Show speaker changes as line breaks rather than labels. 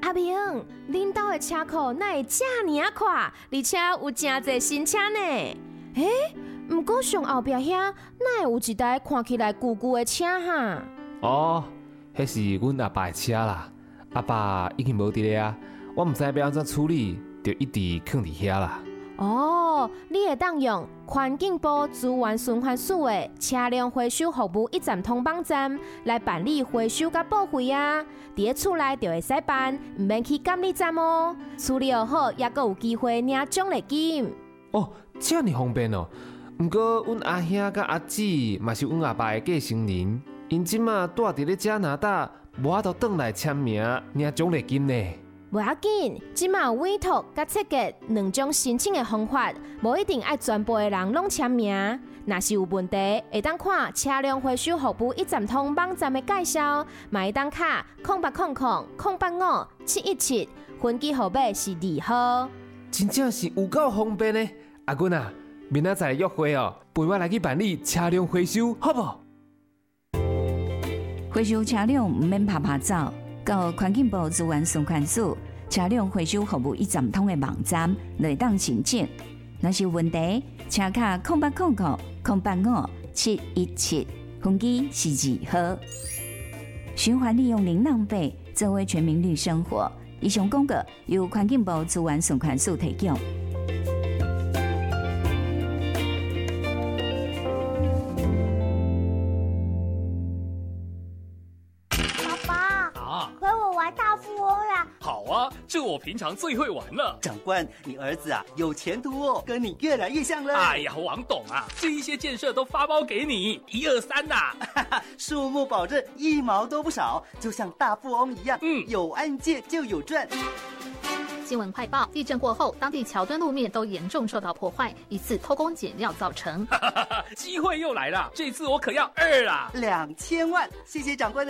阿明，恁兜的车库哪会这么啊快，而且有真侪新车呢？不过上后壁遐哪会有一台看起来旧旧的车哈？
哦，迄是阮阿爸的车啦。阿爸已经无伫咧啊，我唔知要安怎处理，就一直放伫遐啦。
哦，你会当用环境部资源循环署的车辆回收服务一站通网站来办理回收甲报废啊！伫咧厝内就会使办，唔免去监理站哦。处理好，也阁有机会领奖励金。
哦，这么方便哦！不过阮阿兄甲阿姊嘛是阮阿爸的继承人，因即马住伫咧加拿大，无法度转来签名领奖励金呢。
无要紧，即马有委托甲设计两种申请的方法，无一定爱全部的人拢签名。若是有问题，会当看车辆回收服务一站通网站的介绍，嘛会当卡0800-085-717，分机号码是2号。
真正是有够方便呢！阿君啊，明仔载约会哦，陪我来去办理车辆回收，好不？
回收车辆唔免拍拍走。到环境部资源循环署车辆回收服务一站通的网站来当申请。若是有问题，请卡0800-085-717，分机是2号。循环利用零浪费，作为全民绿生活。以上广告由环境部资源循环署提供。
好啊，这我平常最会玩了。
长官，你儿子啊有前途哦，跟你越来越像了。
哎呀，王董啊，这一些建设都发包给你，1、2、3呐。
数目保证1毛都不少，就像大富翁一样。有案件就有赚。
新闻快报：地震过后，当地桥墩路面都严重受到破坏，疑似偷工减料造成。
机会又来了，这次我可要2啦！
2000万，谢谢长官的。